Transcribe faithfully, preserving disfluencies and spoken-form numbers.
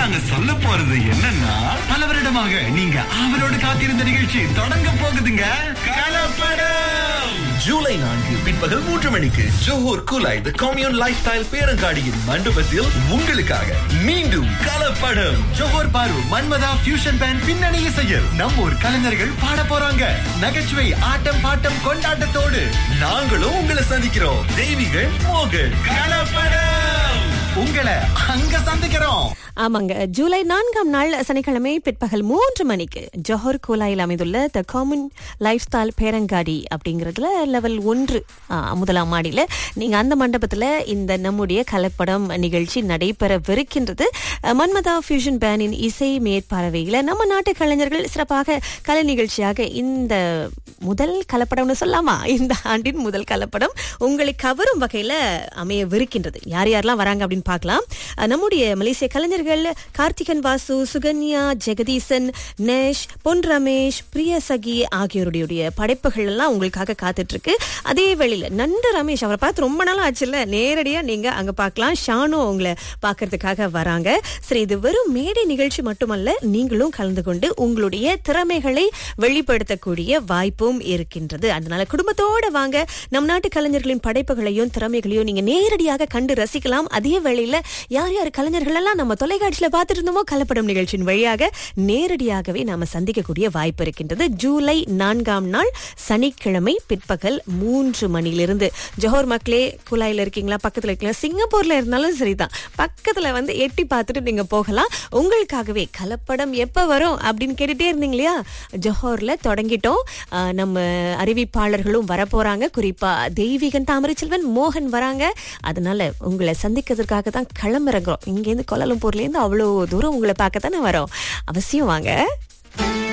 நாங்க சொல்ல போறது என்னன்னா, பல வருடமாக நீங்க ஆவலோடு காத்திருந்த நிகழ்ச்சி தொடங்க போகுதுங்க. கலப்படம் ஜூலை நான்கு பிற்பகல் மூன்று மணிக்கு ஜோஹர் குலாய் தி கம்யூன் லைஃப் ஸ்டைல் பேரங்காடியின் மண்டபத்தில் உங்களுக்காக மீண்டும் கலப்படம். ஜோஹர் பாரு மன்மதா ஃபியூஷன் பேண்ட் பின்னணி இசையில் நம்ம ஊர் கலைஞர்கள் பாட போறாங்க. நகைச்சுவை, ஆட்டம், பாட்டம், கொண்டாட்டத்தோடு நாங்களும் உங்களை சந்திக்கிறோம். தெய்வீகள் மோகன். கலப்படம் உங்களை அங்க சந்திக்கிறோம். ஆமாங்க, ஜூலை நான்காம் நாள் சனிக்கிழமை பிற்பகல் மூன்று மணிக்கு ஜோஹர் கோலாயில் அமைந்துள்ள த காமன் லைஃப் ஸ்டைல் பேரங்காடி அப்படிங்கிறதுல லெவல் ஒன்று முதலாம் மாடியில் நீங்கள் அந்த மண்டபத்தில் இந்த நம்முடைய கலப்படம் நிகழ்ச்சி நடைபெறவிருக்கின்றது. மன்மதா ஃபியூஷன் பேண்டின் இசை மேற்பார்வையில் நம்ம நாட்டு கலைஞர்கள் சிறப்பாக கலை நிகழ்ச்சியாக இந்த முதல் கலப்படம்னு சொல்லாமா, இந்த ஆண்டின் முதல் கலப்படம் உங்களை கவரும் வகையில் அமையவிருக்கின்றது. யார் யாரெல்லாம் வராங்க அப்படின்னு பார்க்கலாம். நம்முடைய மலேசிய கலைஞர்கள் கார்த்திகன் வாசு, சுகன்யா, ஜெகதீசன், நேஷ், பொன் ரமேஷ், பிரியசகி ஆகியோருடைய படைப்புகள் எல்லாம் உங்களுக்காக காத்துட்டு இருக்கு. அதே வேளையில நண்டு ரமேஷ், அவரை பார்த்து ரொம்ப நாள் ஆச்சுல்ல, நேரடியா நீங்க அங்க பார்க்கலாம். ஷானோ உங்களை பார்க்கறதுக்காக வராங்க. சரி, இது வெறும் மேடை நிகழ்ச்சி மட்டுமல்ல, நீங்களும் கலந்து கொண்டு உங்களுடைய திறமைகளை வெளிப்படுத்தக்கூடிய வாய்ப்பும் இருக்கின்றது. அதனால குடும்பத்தோட வாங்க. நம் நாட்டு கலைஞர்களின் படைப்புகளையும் திறமைகளையும் நீங்க நேரடியாக கண்டு ரசிக்கலாம். அதே வேளையில யார் யார் கலைஞர்கள் எல்லாம் நம்ம தொலைக்காட்சியில பார்த்துட்டு இருந்தோமோ கலப்படம் நிகழ்ச்சியின் வழியாக நேரடியாகவே நாம சந்திக்கக்கூடிய வாய்ப்பு இருக்கின்றது. ஜூலை நான்காம் நாள் சனிக்கிழமை பிற்பகல் மூன்று மணியிலிருந்து. ஜோஹர் மக்களே, குலாயில இருக்கீங்களா, பக்கத்துல இருக்கீங்களா, சிங்கப்பூர்ல இருந்தாலும் சரிதான், பக்கத்துல வந்து எட்டி பார்த்துட்டு நீங்க போகலாம். உங்களுக்காகவே கலப்படம் எப்ப வரும் அப்படின்னு கேட்டுட்டே இருந்தீங்க இல்லையா, ஜோஹர்ல தொடங்கிட்டோம். நம்ம அறிவிப்பாளர்களும் வரப்போறாங்க. குறிப்பா தெய்வீகன், தாமரைச்செல்வன், மோகன் வராங்க. அதனால உங்களை சந்திக்கிறதுக்காக தான் கிளம்புறோம். இங்கேருந்து கோலாலம்பூர்ல இருந்து அவ்வளோ தூரம் உங்களை பார்க்கத்தானே வரோம். அவசியம் வாங்க.